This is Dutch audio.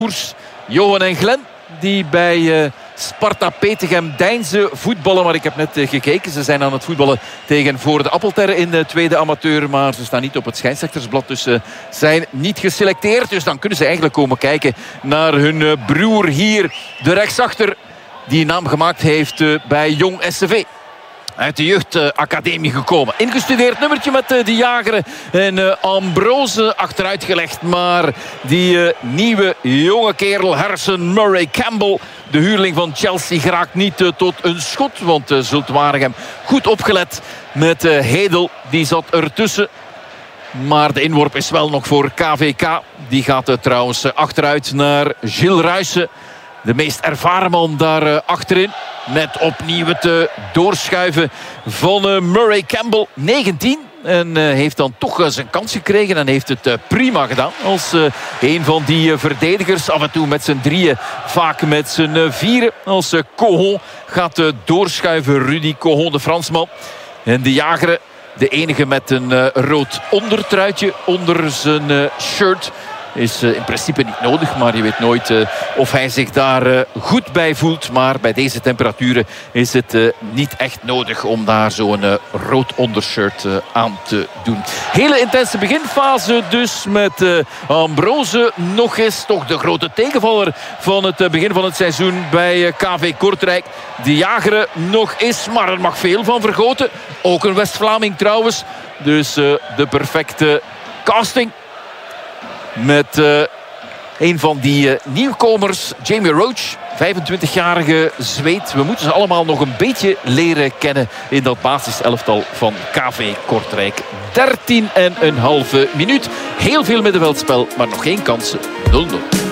Koers, Johan en Glenn, die bij Sparta Petegem deinzen voetballen. Maar ik heb net gekeken, ze zijn aan het voetballen tegen Voor de Appelterre in de tweede amateur. Maar ze staan niet op het scheidsrechtersblad, dus ze zijn niet geselecteerd. Dus dan kunnen ze eigenlijk komen kijken naar hun broer hier, de rechtsachter, die een naam gemaakt heeft bij Jong SCV. Uit de jeugdacademie gekomen. Ingestudeerd nummertje met de Jageren. En Ambrose achteruit gelegd. Maar die nieuwe jonge kerel, Harrison Murray Campbell, de huurling van Chelsea, geraakt niet tot een schot. Want Zulte Waregem goed opgelet met Hedel. Die zat ertussen. Maar de inworp is wel nog voor KVK. Die gaat trouwens achteruit naar Gilles Ruijsen. De meest ervaren man daar achterin. Met opnieuw het doorschuiven van Murray Campbell. 19. En heeft dan toch zijn kans gekregen. En heeft het prima gedaan. Als een van die verdedigers. Af en toe met z'n drieën. Vaak met z'n vieren. Als Cohon gaat doorschuiven. Rudy Cohon, de Fransman. En de Jageren. De enige met een rood ondertruitje onder zijn shirt. Is in principe niet nodig, maar je weet nooit of hij zich daar goed bij voelt. Maar bij deze temperaturen is het niet echt nodig om daar zo'n rood ondershirt aan te doen. Hele intense beginfase dus met Ambrose. Nog eens toch de grote tegenvaller van het begin van het seizoen bij KV Kortrijk. De Jageren nog eens, maar er mag veel van Vergoten. Ook een West-Vlaming trouwens. Dus de perfecte casting. Met een van die nieuwkomers, Jamie Roach, 25-jarige Zweed. We moeten ze allemaal nog een beetje leren kennen in dat basiselftal van KV Kortrijk. 13,5 minuut. Heel veel middenveldspel, maar nog geen kansen. 0-0.